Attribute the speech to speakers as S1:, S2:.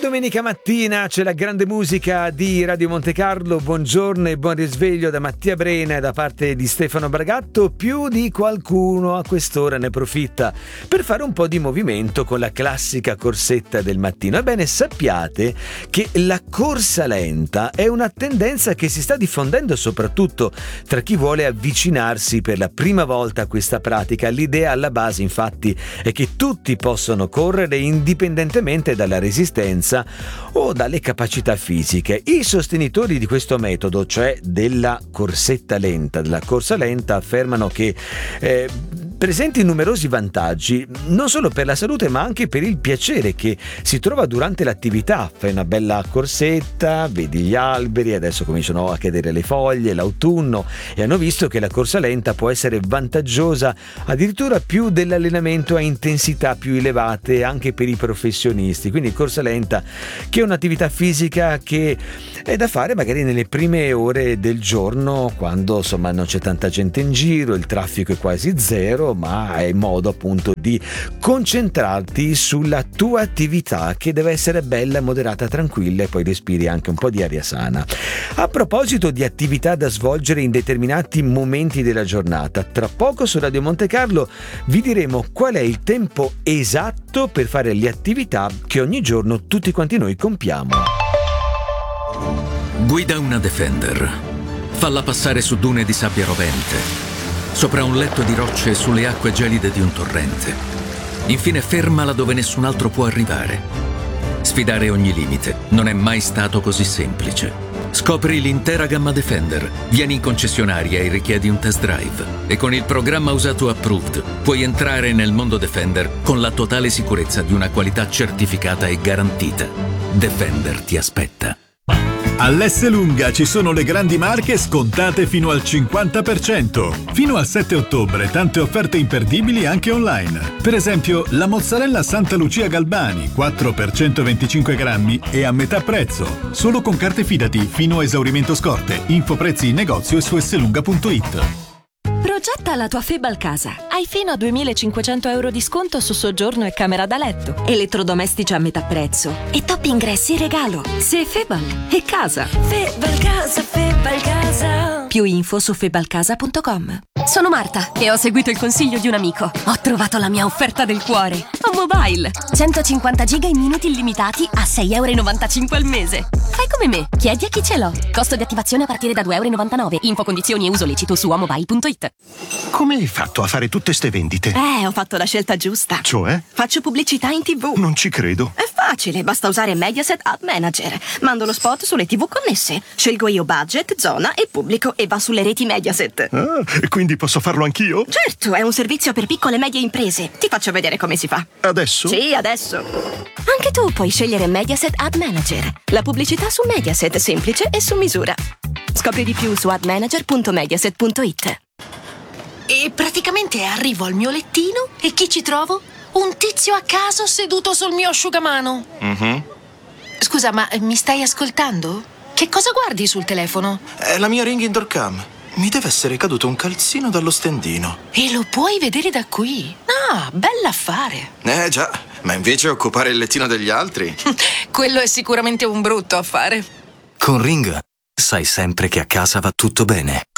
S1: Domenica mattina c'è la grande musica di Radio Monte Carlo. Buongiorno e buon risveglio da Mattia Brena e da parte di Stefano Bragatto. Più di qualcuno a quest'ora ne approfitta per fare un po' di movimento con la classica corsetta del mattino. Ebbene, sappiate che la corsa lenta è una tendenza che si sta diffondendo soprattutto tra chi vuole avvicinarsi per la prima volta a questa pratica. L'idea alla base, infatti, è che tutti possono correre indipendentemente dalla resistenza o dalle capacità fisiche. I sostenitori di questo metodo, cioè della corsetta lenta, della corsa lenta, affermano che presenti numerosi vantaggi, non solo per la salute ma anche per il piacere che si trova durante l'attività. Fai una bella corsetta, vedi gli alberi, adesso cominciano a cadere le foglie, l'autunno, e hanno visto che la corsa lenta può essere vantaggiosa addirittura più dell'allenamento a intensità più elevate anche per i professionisti. Quindi corsa lenta, che è un'attività fisica che è da fare magari nelle prime ore del giorno, quando insomma non c'è tanta gente in giro, il traffico è quasi zero, ma è modo appunto di concentrarti sulla tua attività, che deve essere bella, moderata, tranquilla, e poi respiri anche un po' di aria sana. A proposito di attività da svolgere in determinati momenti della giornata, tra poco su Radio Monte Carlo vi diremo qual è il tempo esatto per fare le attività che ogni giorno tutti quanti noi compiamo.
S2: Guida una Defender. Falla passare su dune di sabbia rovente, sopra un letto di rocce e sulle acque gelide di un torrente. Infine fermala dove nessun altro può arrivare. Sfidare ogni limite non è mai stato così semplice. Scopri l'intera gamma Defender. Vieni in concessionaria e richiedi un test drive. E con il programma Usato Approved puoi entrare nel mondo Defender con la totale sicurezza di una qualità certificata e garantita. Defender ti aspetta.
S3: All'Esselunga ci sono le grandi marche scontate fino al 50%. Fino al 7 ottobre tante offerte imperdibili anche online. Per esempio, la mozzarella Santa Lucia Galbani, 4 per 125 grammi e a metà prezzo. Solo con carte Fidati fino a esaurimento scorte. Info prezzi in negozio e su esselunga.it.
S4: Progetta la tua Febal casa. Hai fino a 2.500 euro di sconto su soggiorno e camera da letto. Elettrodomestici a metà prezzo. E top ingressi in regalo. Se Febal è casa.
S5: Febal casa, Febal casa.
S4: Più info su febalcasa.com.
S5: Sono Marta e ho seguito il consiglio di un amico. Ho trovato la mia offerta del cuore. Ho Mobile. 150 giga in minuti illimitati a 6,95 € al mese. Fai come me. Chiedi a chi ce l'ho. Costo di attivazione a partire da 2,99 €. Info, condizioni e uso lecito su omobile.it.
S6: Come hai fatto a fare tutte ste vendite?
S5: Ho fatto la scelta giusta.
S6: Cioè?
S5: Faccio pubblicità in TV.
S6: Non ci credo.
S5: È facile, basta usare Mediaset Ad Manager. Mando lo spot sulle TV connesse. Scelgo io budget, zona e pubblico e va sulle reti Mediaset.
S6: Ah, quindi posso farlo anch'io?
S5: Certo, è un servizio per piccole e medie imprese. Ti faccio vedere come si fa.
S6: Adesso?
S5: Sì, adesso. Anche tu puoi scegliere Mediaset Ad Manager. La pubblicità su Mediaset, semplice e su misura. Scopri di più su admanager.mediaset.it.
S7: E praticamente arrivo al mio lettino e chi ci trovo? Un tizio a caso seduto sul mio asciugamano. Scusa, ma mi stai ascoltando? Che cosa guardi sul telefono?
S8: È la mia Ring Indoor Cam. Mi deve essere caduto un calzino dallo stendino.
S7: E lo puoi vedere da qui? Ah, bell'affare.
S8: Già, ma invece occupare il lettino degli altri?
S7: Quello è sicuramente un brutto affare.
S9: Con Ring sai sempre che a casa va tutto bene.